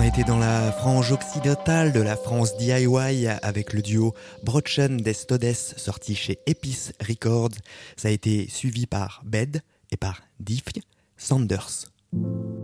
était dans la frange occidentale de la France DIY avec le duo Brotchen des Todes sorti chez Epice Records. Ça a été suivi par Bed et par Diffie Sanders.